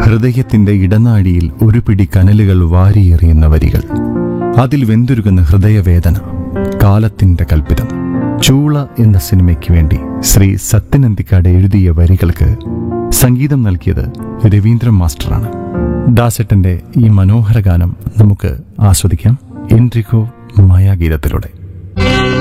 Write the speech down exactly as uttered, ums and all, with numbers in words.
ഹൃദയത്തിന്റെ ഇടനാഴിയിൽ ഒരു പിടി കനലുകൾ വാരിയെറിയുന്ന വരികൾ, അതിൽ വെന്തുരുകുന്ന ഹൃദയവേദന, കാലത്തിന്റെ കൽപ്പിതം. ചൂള എന്ന സിനിമയ്ക്ക് വേണ്ടി ശ്രീ സത്യനന്ദിക്കാട് എഴുതിയ വരികൾക്ക് സംഗീതം നൽകിയത് രവീന്ദ്രൻ മാസ്റ്ററാണ്. ദാസേട്ടന്റെ ഈ മനോഹര ഗാനം നമുക്ക് ആസ്വദിക്കാം എൻട്രിക്കോ മായാഗീതത്തിലൂടെ.